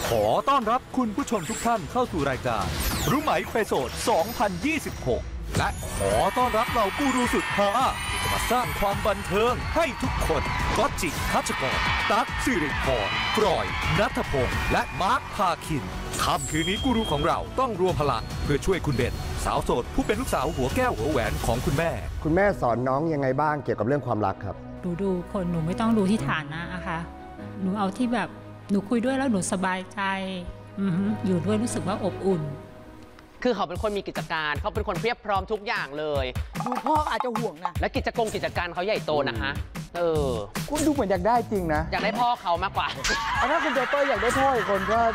ขอต้อนรับคุณผู้ชมทุกท่านเข้าสู่รายการรู้ไหมเปโซด 2026 และขอต้อนรับเหล่ากูรูสุดฮาที่จะมาสร้างความบันเทิงให้ทุกคนก๊อตจิทัชกร ตั๊กสิริพรปล่อยณัฐพงษ์และมาร์คพาคินค่ำคืนนี้กูรูของเราต้องรวมพลังเพื่อช่วยคุณเบนสาวโสดผู้เป็นลูกสาวหัวแก้วหัวแหวนของคุณแม่สอนน้องยังไงบ้างเกี่ยวกับเรื่องความรักครับดูคนหนูไม่ต้องดูที่ฐานะนะคะหนูเอาที่แบบหนูคุยด้วยแล้วหนูสบายใจอยู่ด้วยรู้สึกว่าอบอุ่นคือเขาเป็นคนมีกิจการเขาเป็นคนเพียบพร้อมทุกอย่างเลยดูพ่ออาจจะห่วงนะและกิจการเขาใหญ่โตนะคะคุณดูเหมือนอยากได้จริงนะอยากได้พ่อเขามากกว่าถ้าคุณเปเปอร์อยากได้พ่ออีกคนก็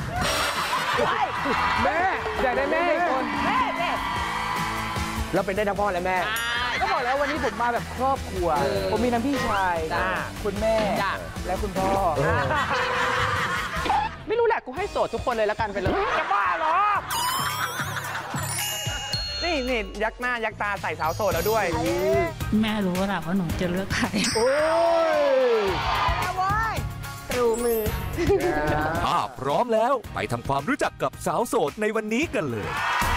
แม่อยากได้แม่อีกคนเราเป็นได้ทั้งพ่อและแม่ก็บอกแล้ววันนี้ผมมาแบบครอบครัวผมมีทั้งพี่ชายคุณแม่และคุณพ่อไม่รู้แหละกูให้โสดทุกคนเลยแล้วกันไปเลยจะบ้าเหรอนี่ยักหน้ายักตาใส่สาวโสดแล้วด้วยแม่รู้แหละว่าหนูจะเลือกใครโอ้ยรู้มือถ้าพร้อมแล้วไปทำความรู้จักกับสาวโสดในวันนี้กันเลย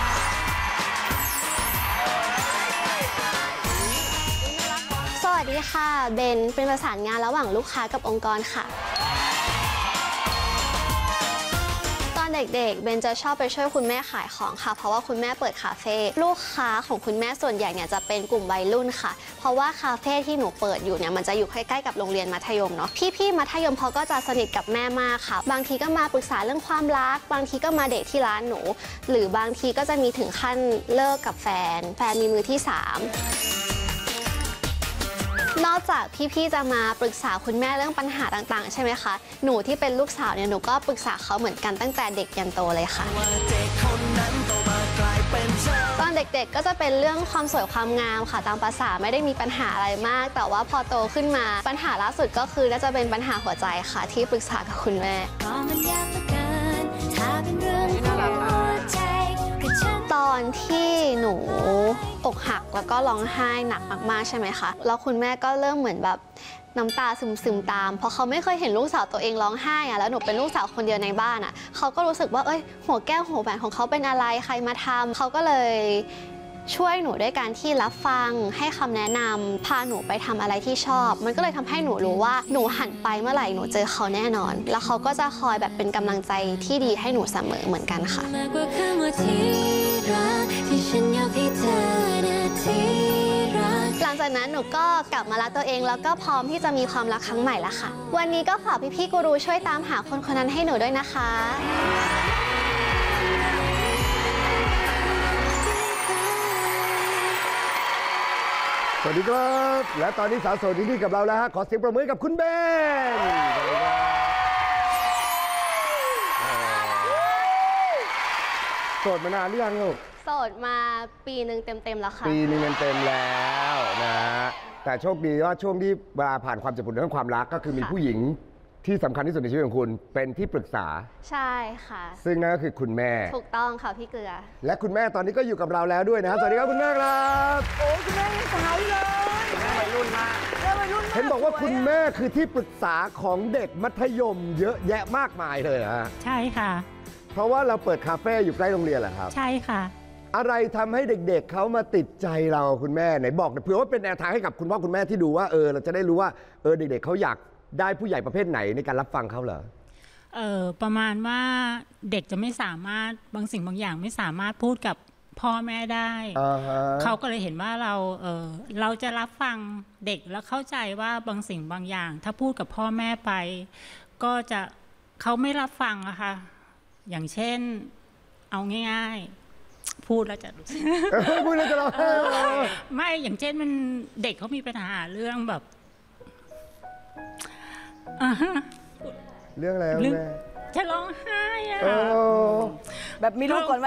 สวัสดีค่ะเบนเป็นประสานงานระหว่างลูกค้ากับองค์กรค่ะตอนเด็กๆเบนจะชอบไปช่วยคุณแม่ขายของค่ะเพราะว่าคุณแม่เปิดคาเฟ่ลูกค้าของคุณแม่ส่วนใหญ่เนี่ยจะเป็นกลุ่มวัยรุ่นค่ะเพราะว่าคาเฟ่ที่หนูเปิดอยู่เนี่ยมันจะอยู่ใกล้ๆกับโรงเรียนมัธยมเนาะพี่ๆมัธยมเขาก็จะสนิทกับแม่มากค่ะบางทีก็มาปรึกษาเรื่องความรักบางทีก็มาเดทที่ร้านหนูหรือบางทีก็จะมีถึงขั้นเลิกกับแฟนมีมือที่3นอกจากพี่ๆจะมาปรึกษาคุณแม่เรื่องปัญหาต่างๆใช่ไหมคะหนูที่เป็นลูกสาวเนี่ยหนูก็ปรึกษาเขาเหมือนกันตั้งแต่เด็กยันโตเลยค่ะตอนเด็กๆก็จะเป็นเรื่องความสวยความงามค่ะตามภาษาไม่ได้มีปัญหาอะไรมากแต่ว่าพอโตขึ้นมาปัญหาล่าสุดก็คือน่าจะเป็นปัญหาหัวใจค่ะที่ปรึกษากับคุณแม่ตอนที่หนูอกหักแล้วก็ร้องไห้หนักมากๆใช่ไหมคะแล้วคุณแม่ก็เริ่มเหมือนแบบน้ำตาซึมๆตามเพราะเขาไม่เคยเห็นลูกสาวตัวเองร้องไห้อะแล้วหนูเป็นลูกสาวคนเดียวในบ้านอะเขาก็รู้สึกว่าหัวแก้วหัวแหวนของเขาเป็นอะไรใครมาทำเขาก็เลยช่วยหนูด้วยการที่รับฟังให้คำแนะนำพาหนูไปทำอะไรที่ชอบมันก็เลยทำให้หนูรู้ว่าหนูหันไปเมื่อไหร่หนูเจอเขาแน่นอนแล้วเขาก็จะคอยแบบเป็นกำลังใจที่ดีให้หนูเสมอเหมือนกันค่ะหลังจากนั้นหนูก็กลับมารักตัวเองแล้วก็พร้อมที่จะมีความรักครั้งใหม่ละค่ะวันนี้ก็ฝากพี่ๆกูรูช่วยตามหาคนคนนั้นให้หนูด้วยนะคะสวัสดีครับและตอนนี้สาวโสดที่กับเราแล้วฮะขอเสียงประมือกับคุณเบนโสดมานานหรือยังลูกโสดมาปีหนึ่งเต็มๆแล้วค่ะปีหนึ่งเต็มแล้วนะแต่โชคดีว่าช่วงที่เวลาผ่านความเจ็บปวดเรื่องความรักก็คือมีผู้หญิงที่สำคัญที่สุดในชีวิตของคุณเป็นที่ปรึกษาใช่ค่ะซึ่งนั่นก็คือคุณแม่ถูกต้องค่ะพี่เกลือและคุณแม่ตอนนี้ก็อยู่กับเราแล้วด้วยนะสวัสดีครับคุณแม่ครับโอ้คุณแม่ยังสาวเลยแม่วัยรุ่นมากเห็นบอกว่าคุณแม่คือที่ปรึกษาของเด็กมัธยมเยอะแยะมากมายเลยฮะใช่ค่ะเพราะว่าเราเปิดคาเฟ่อยู่ใกล้โรงเรียนเหรอครับใช่ค่ะอะไรทำให้เด็กๆเขามาติดใจเราคุณแม่ไหนบอกเผื่อว่าเป็นแนวทางให้กับคุณพ่อคุณแม่ที่ดูว่าเราจะได้รู้ว่าเด็กๆเขาอยากได้ผู้ใหญ่ประเภทไหนในการรับฟังเขาเหรอประมาณว่าเด็กจะไม่สามารถบางสิ่งบางอย่างไม่สามารถพูดกับพ่อแม่ได้เขาก็เลยเห็นว่าเราจะรับฟังเด็กแล้วเข้าใจว่าบางสิ่งบางอย่างถ้าพูดกับพ่อแม่ไปก็จะเขาไม่รับฟังอะค่ะอย่างเช่นเอาง่ายๆพูดแล้วจะพูดแล้วจะร้องไม่อย่างเช่นมันเด็กเขามีปัญหาเรื่องแบบเรื่องอะไรแม่จะร้องไห้อะแบบมีลูกก่อนไหม